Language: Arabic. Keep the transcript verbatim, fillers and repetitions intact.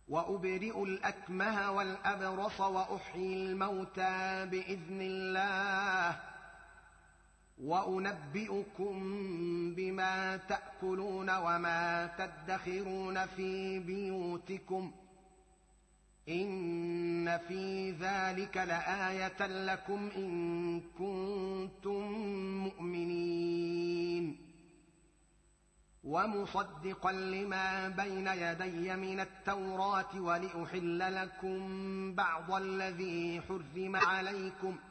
وأبرئ الأكمه والأبرص وأحيي الموتى بإذن الله وأنبئكم بما تأكلون وما تدخرون في بيوتكم إن في ذلك لآية لكم إن كنتم مؤمنين ومصدقا لما بين يدي من التوراة ولأحل لكم بعض الذي حرم عليكم